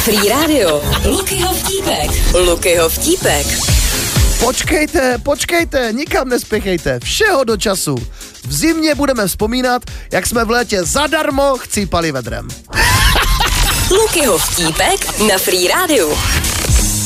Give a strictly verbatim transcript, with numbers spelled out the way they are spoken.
Free Radio. Lukyho vtípek. Lukyho vtípek. Počkejte, počkejte, nikam nespěchejte, všeho do času. V zimě budeme vzpomínat, jak jsme v létě zadarmo chcípali vedrem. Lukyho vtípek na Free Radio.